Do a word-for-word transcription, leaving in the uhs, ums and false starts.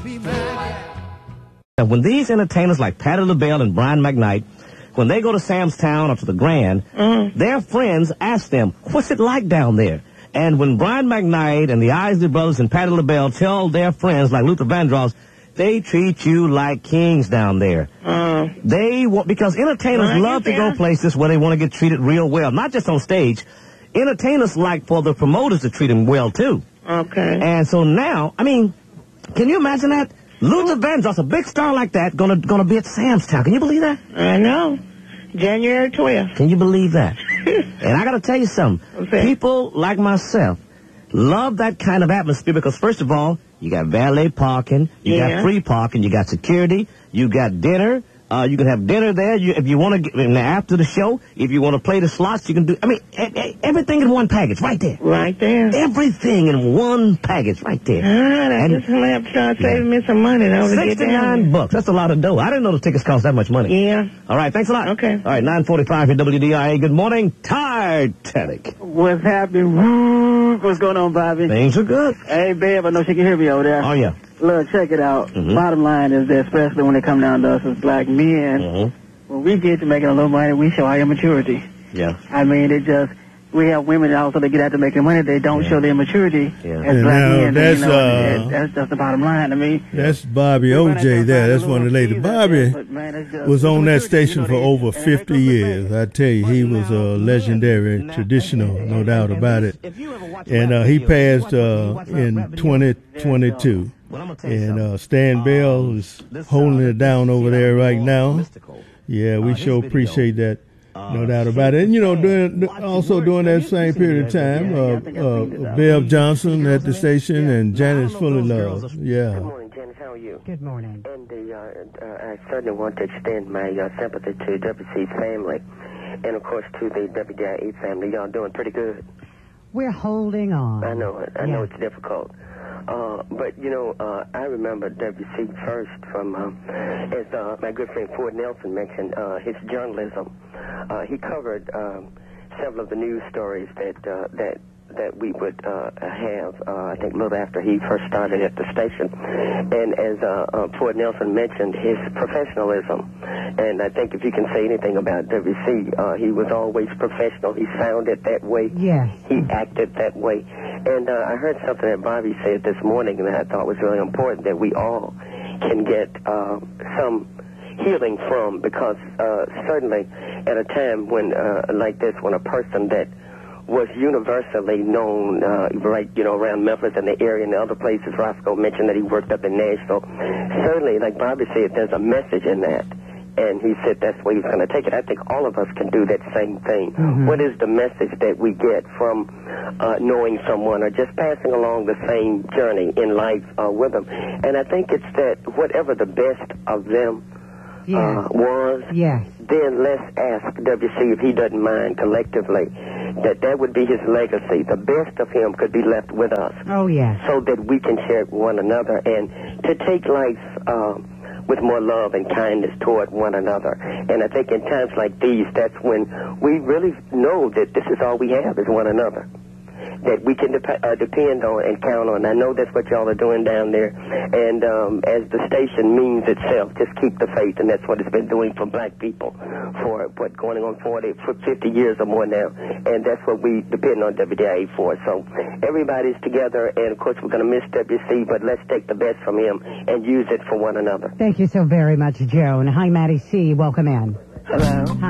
When these entertainers like Patti LaBelle and Brian McKnight, when they go to Sam's Town or to the Grand, mm. their friends ask them, what's it like down there? And when Brian McKnight and the Isley Brothers and Patti LaBelle tell their friends like Luther Vandross, they treat you like kings down there. Mm. They want, because entertainers well, love to go places where they want to get treated real well, not just on stage. Entertainers like for the promoters to treat them well, too. Okay. And so now, I mean, can you imagine that? Luther Vandross, a big star like that, gonna gonna be at Sam's Town. Can you believe that? I know. January twelfth. Can you believe that? And I gotta tell you something. Okay. People like myself love that kind of atmosphere because, first of all, you got valet parking, you yeah. got free parking, you got security, you got dinner. Uh, you can have dinner there. You, if you want to, get, after the show, if you want to play the slots, you can do. I mean, e e everything in one package, right there. Right there. Everything in one package, right there. Ah, I just have to start saving yeah. me some money though to get down. Sixty-nine bucks. That's a lot of dough. I didn't know the tickets cost that much money. Yeah. All right. Thanks a lot. Okay. All right. Nine forty-five here, W D I A. Good morning, Titanic. What's happening? What's going on, Bobby? Things are good. Hey, babe. I know she can hear me over there. Oh yeah. Look, check it out. Mm-hmm. Bottom line is that, especially when it comes down to us as black men, mm-hmm. when we get to making a little money, we show our immaturity. Yeah. I mean, it just, we have women also that get out to making money, they don't yeah. show their maturity yeah. as yeah, black now, men. That's, you know, uh, that's just the bottom line. I mean, that's Bobby O J there. That's one of the ladies. Bobby man, was on that station you know, for over fifty years. I tell you, he was a uh, legendary, traditional, no doubt about it. And uh, he passed uh, in twenty twenty-two. And uh, Stan Bell is holding it down over there right now. Yeah, we sure appreciate that. No doubt about it. And, you know, during, also during that same period of time, uh, uh, Bev Johnson at the station and Janice Fully Love. Yeah. Good morning, Janice. How are you? Good morning. And the, uh, uh, I certainly want to extend my uh, sympathy to W C's family and, of course, to the W D I A family. Y'all doing pretty good. We're holding on. I know it. I yeah. know it's difficult. Uh, but, you know, uh, I remember W C first from, uh, as uh, my good friend Ford Nelson mentioned, uh, his journalism. Uh, he covered um, several of the news stories that uh, that that we would uh, have, uh, I think, a little after he first started at the station. And as uh, uh, Ford Nelson mentioned, his professionalism. And I think if you can say anything about W C, uh, he was always professional. He sounded that way. Yes. He acted that way. And uh, I heard something that Bobby said this morning that I thought was really important, that we all can get uh, some healing from, because uh, certainly at a time when, uh, like this, when a person that was universally known, uh, right, you know, around Memphis and the area and the other places, Roscoe mentioned that he worked up in Nashville. Certainly, like Bobby said, there's a message in that. And he said that's where he's going to take it. I think all of us can do that same thing. Mm-hmm. What is the message that we get from uh, knowing someone or just passing along the same journey in life uh, with them? And I think it's that whatever the best of them yes. uh, was, yes. then let's ask W C if he doesn't mind collectively that that would be his legacy. The best of him could be left with us. Oh, yes. So that we can share it with one another and to take life Uh, with more love and kindness toward one another. And I think in times like these, that's when we really know that this is all we have is one another, that we can dep- uh, depend on and count on. I know that's what y'all are doing down there. And um, as the station means itself, just keep the faith, and that's what it's been doing for black people for, what, going on forty, for fifty years or more now. And that's what we depend on W D I A for. So everybody's together, and of course we're going to miss W C, but let's take the best from him and use it for one another. Thank you so very much, Joan. Hi, Maddie C. Welcome in. Hello. Hi.